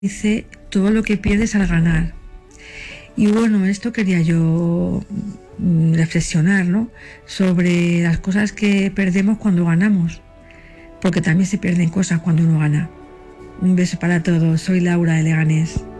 dice todo lo que pierdes al ganar. Y bueno, esto quería yo reflexionar, ¿no? Sobre las cosas que perdemos cuando ganamos, porque también se pierden cosas cuando uno gana. Un beso para todos, soy Laura de Leganés.